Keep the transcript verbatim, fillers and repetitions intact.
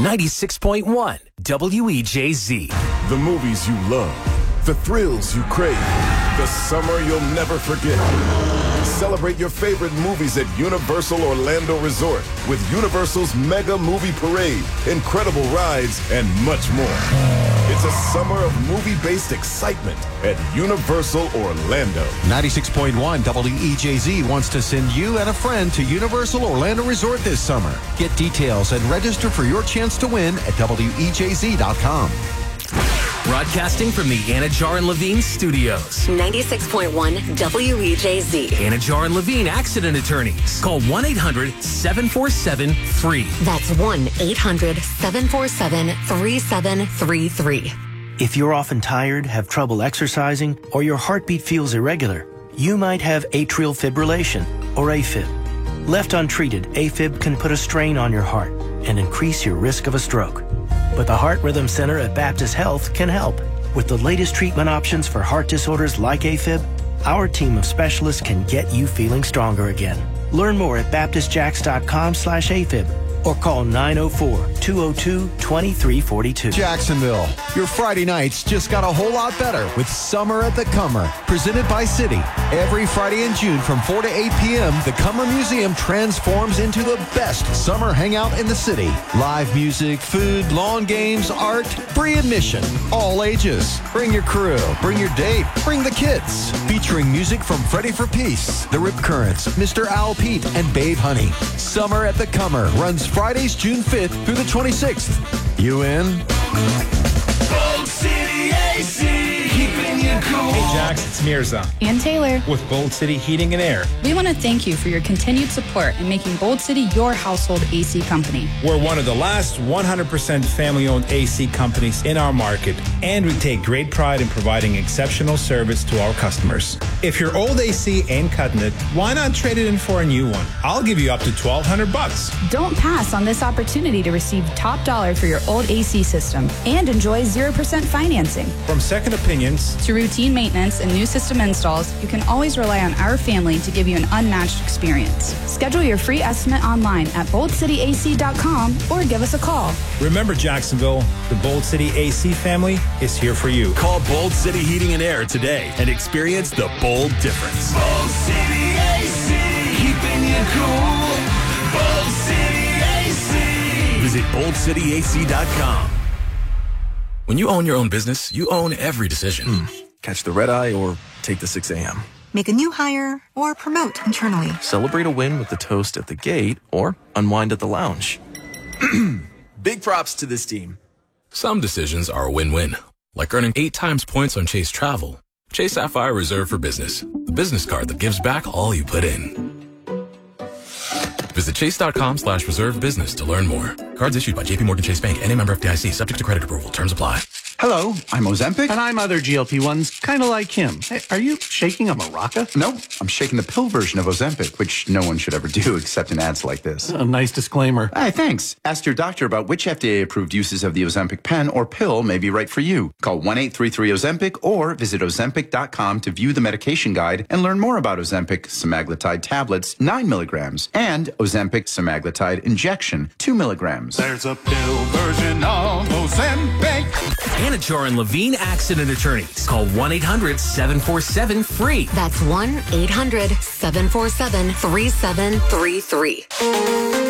ninety-six point one W E J Z. The movies you love, the thrills you crave, the summer you'll never forget. Celebrate your favorite movies at Universal Orlando Resort with Universal's Mega Movie Parade, incredible rides, and much more. It's a summer of movie-based excitement at Universal Orlando. ninety-six point one W E J Z wants to send you and a friend to Universal Orlando Resort this summer. Get details and register for your chance to win at W E J Z dot com. Broadcasting from the Anajar and Levine studios. ninety-six point one W E J Z. Anajar and Levine Accident Attorneys. Call one eight hundred seven four seven free. That's one eight hundred seven four seven three seven three three. If you're often tired, have trouble exercising, or your heartbeat feels irregular, you might have atrial fibrillation, or AFib. Left untreated, AFib can put a strain on your heart and increase your risk of a stroke. But the Heart Rhythm Center at Baptist Health can help. With the latest treatment options for heart disorders like AFib, our team of specialists can get you feeling stronger again. Learn more at baptist jacks dot com slash AFib or call nine oh four, two oh two, two three four two. Jacksonville, your Friday nights just got a whole lot better with Summer at the Cummer, presented by Citi. Every Friday in June from four to eight p.m., the Cummer Museum transforms into the best summer hangout in the city. Live music, food, lawn games, art, free admission, all ages. Bring your crew, bring your date, bring the kids. Featuring music from Freddie for Peace, The Rip Currents, Mister Al Pete, and Babe Honey. Summer at the Cummer runs Fridays, June fifth through the twenty-sixth. You in? Bold City A C, keeping you cool. Hey Jax, it's Mirza. And Taylor. With Bold City Heating and Air. We want to thank you for your continued support in making Bold City your household A C company. We're one of the last one hundred percent family-owned A C companies in our market, and we take great pride in providing exceptional service to our customers. If your old A C ain't cutting it, why not trade it in for a new one? I'll give you up to twelve hundred bucks. Don't pass on this opportunity to receive top dollar for your old A C system and enjoy zero percent financing. From second opinions to routine maintenance and new system installs, you can always rely on our family to give you an unmatched experience. Schedule your free estimate online at bold city A C dot com or give us a call. Remember, Jacksonville, the Bold City A C family is here for you. Call Bold City Heating and Air today and experience the bold difference. Bold City A C, keeping you cool. Bold City A C. Visit bold city A C dot com. When you own your own business, you own every decision. Mm. Catch the red eye or take the six a.m. Make a new hire or promote internally. Celebrate a win with the toast at the gate or unwind at the lounge. Big props to this team. Some decisions are a win-win, like earning eight times points on Chase Travel. Chase Sapphire Reserve for Business, the business card that gives back all you put in. Visit chase dot com slash reserve business to learn more. Cards issued by J P Morgan Chase Bank and a member F D I C, subject to credit approval. Terms apply. Hello, I'm Ozempic. And I'm other G L P ones, kind of like him. Hey, are you shaking a maraca? No, I'm shaking the pill version of Ozempic, which no one should ever do except in ads like this. A nice disclaimer. Hey, thanks. Ask your doctor about which F D A-approved uses of the Ozempic pen or pill may be right for you. Call one eight three three Ozempic or visit ozempic dot com to view the medication guide and learn more about Ozempic semaglutide tablets, nine milligrams, and Ozempic semaglutide injection, two milligrams. There's a pill version of Ozempic. Anajar and Levine Accident Attorneys. Call one eight hundred seven four seven free. That's one eight hundred seven four seven three seven three three.